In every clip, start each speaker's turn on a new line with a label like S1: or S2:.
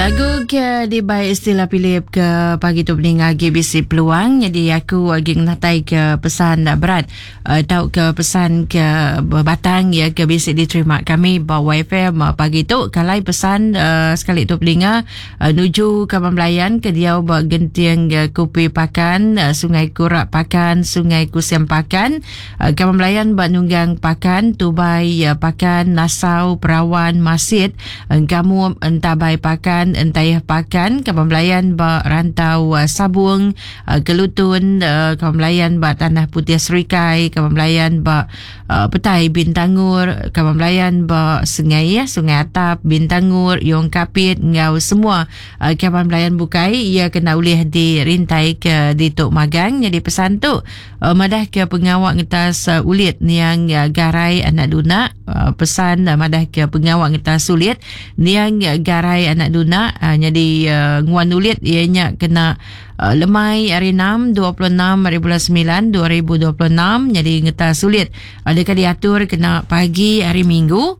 S1: Lagu ke di baik istilah pilih ke pagi tu peningal GBC Peluang. Jadi aku lagi ngatai ke pesan tak berat atau ke pesan ke batang ya ke basic diterima kami bawa FM pagi tu kalai pesan sekali tu peningal nuju ke Pembelayan ke dia buat gentiang Kupi Pakan, Sungai Kurak Pakan, Sungai Kusiam Pakan, ke Pembelayan buat nunggang pakan, Tubai pakan, Nasau, Perawan, Masid, kamu entabai pakan, entayah pakan, ke Pembelayan ba rantau Sabung, Kelutun, ke Pembelayan ba Tanah Putih Serikai, ke Pembelayan ba Petai Bintangur, ke Pembelayan ba Sungai Atap, Bintangur, Yong Kapit, ngau semua ke Pembelayan bukai ia kena ulih dirintai ke di Tok Magang. Jadi pesan tu madah ke pengawak ngetas ulit niang garai anak duna, pesan madah ke pengawak ngetas ulit niang garai anak duna. Jadi nguan ulit ianya kena lemai hari 6 26 hari bulan 9 2026. Jadi ngetas sulit adakah diatur kena pagi hari Minggu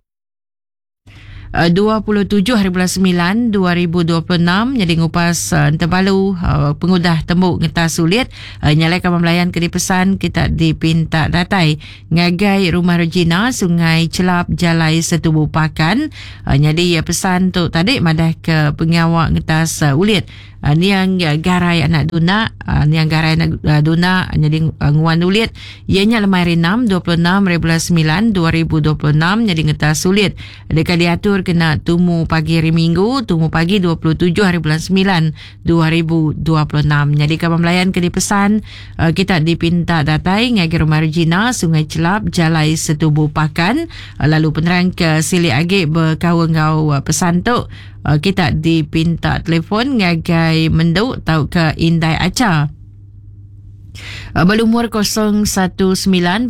S1: 27 hari bulan 9 2026. Jadi ngupas terbalu pengudah tembuk ngetas sulit nyalai ke Pembelayan ke dipesan kita dipinta datai ngagai Rumah Regina, Sungai Celap, Jalai Setubu Pakan. Jadi pesan tu tadi madah ke pengawak ngetas ulit niang garai anak duna, niang garai anak duna. Jadi nguan ulit ianya lemai hari 6 26 hari bulan 9 2026. Jadi ngetas sulit dekat diatur kena tumu pagi hari Minggu, tumu pagi 27 hari bulan 9 2026. Jadi ke Pembelayan ke dipesan kita dipinta datai ngagi Rumah Regina, Sungai Celap, Jalai Setubu Pakan. Lalu penerang ke Sili Agik berkawang-ngau pesan tu kita dipinta telefon ngagai Menduk tau ke Indai Acar. Berumur 0194081394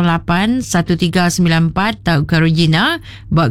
S1: tau ke Regina, buat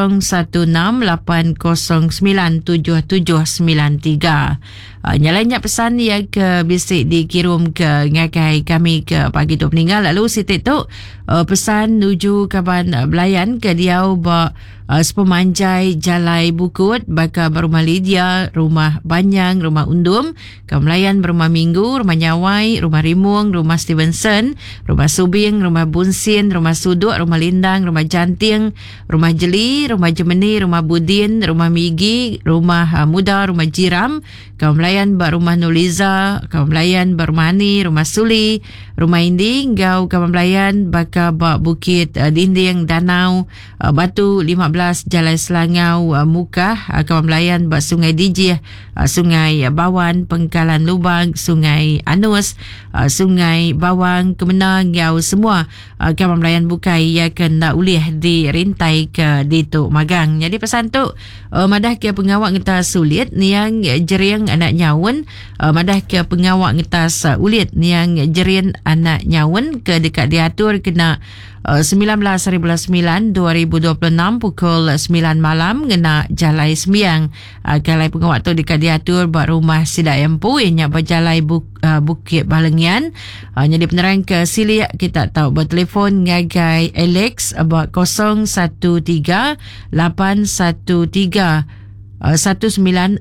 S1: 0168097793. Nyalanya pesan yang ke bisik dikirim ke ngagai kami ke pagi tu peninggal. Lalu sitik tu pesan nuju kaban belayan ke diau ba sepemanjai Jalai Bukut, baka Rumah Lydia, Rumah Banyang, Rumah Undum, ke Melayan Rumah Minggu, Rumah Nyawai, Rumah Rimung, Rumah Stevenson, Rumah Subing, Rumah Bunsin, Rumah Sudut, Rumah Lindang, Rumah Janting, Rumah Jeli, Rumah Jemeni, Rumah Budin, Rumah Migi, Rumah Muda, Rumah Jiram, ke Melayan Rumah Nuliza, ke Melayan Rumah Ani, Rumah Suli, Rumah Indi, Gau ke Melayan baka Bukit Dinding, Danau, Batu 15 Jalai Selangau, Mukah, ke Melayan Sungai Dijih, Sungai Bawan, Pengkalan Lubang, Sungai Anus, Sungai Bawang, Kemenang, Gau semua ke Melayan bukai ia kena ulih dirintai ke di Tok Magang. Jadi pesan tu madah ke pengawak ngetas sulit niang jeriang anak nyawun, madah ke pengawak ngetas ulit niang jerian anak nyawun ke dekat diatur kena 19 hari bulan 9 2026 pukul 9 malam ngena Jalai Sembiang. Kalai pengawak tu dekat diatur buat Rumah Sidak Empu ianya berjalai Bukit Balengian. Jadi penerang ke Sili kita tahu bertelefon ngagai Alex buat 013 813 1966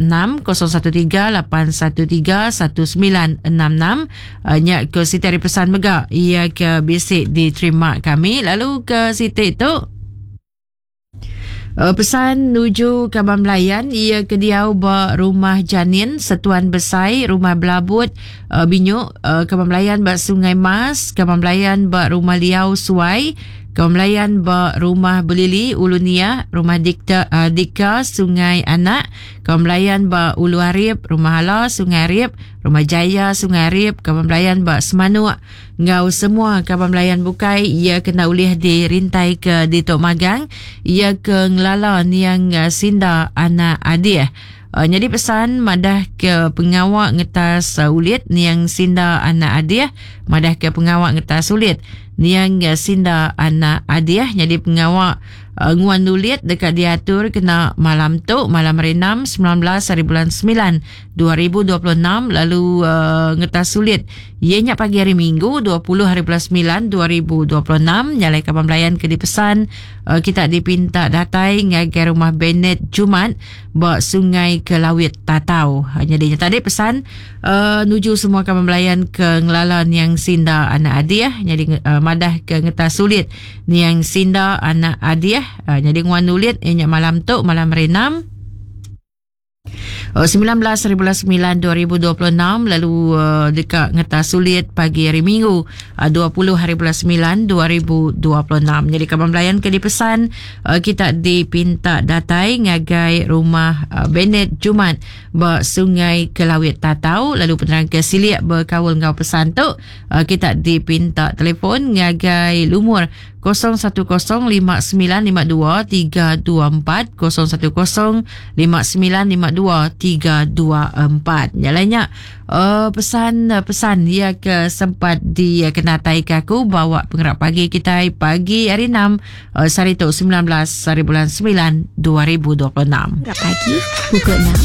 S1: 013-813-1966. Nyak ke Siti hari pesan megak ia ke basic diterima kami. Lalu ke Siti tu pesan nuju ke Pembelayan ia ke diau ba Rumah Janin, Setuan Besai, Rumah Belabut, Binyuk, ke Pembelayan ba Sungai Mas, ke Pembelayan ba Rumah Liau Suai, ke Melayan ba Rumah Belili, Ulunia, Rumah Dika, Sungai Anak, ke Melayan ba Ulu Arif, Rumah Hala, Sungai Arif, Rumah Jaya, Sungai Arif, ke Melayan ba Semanuk, ngau semua ke Melayan bukai ia kena ulih dirintai ke di Tok Magang, ia ke ngelala niang sinda anak adik. Jadi pesan madah ke pengawak ngetas ulit niang sinda anak adik, madah ke pengawak ngetas ulit niang sinda anak adik. Jadi pengawak nguan nulit dekat diatur kena malam tu malam renam 19 hari bulan 9 2026. Lalu ngetas sulit ianya pagi hari Minggu 20 hari bulan 9 2026. Nyalai kaban belayan ke dipesan kita dipinta datai ngagai rumah Bennett Jumat bawa sungai ke Lawit Tatau. Jadi tadi pesan nuju semua kaban belayan ke ngelalan yang sinda anak adiah. Jadi madah ke ngetas sulit ni yang sinda anak adiah. Jadi nguan nulit ianya malam tu malam renam 19 hari bulan 9 2026. Lalu dekat ngetas sulit pagi hari Minggu 20 hari bulan 9 2026. Jadi kaban belayan ke dipesan kita dipinta datai ngagai rumah Bennett Jumat ba sungai ke Lawit Tatau. Lalu penerang ke Siliak berkawal ngau pesan tu kita dipinta telefon ngagai lumur 0105952324 0105952324. Jalannya pesan ia ke sempat dia kenatai kaku bawa penggerak pagi kita pagi hari 6 Saritu 19 hari bulan 9 2026.
S2: Pagi pukul 6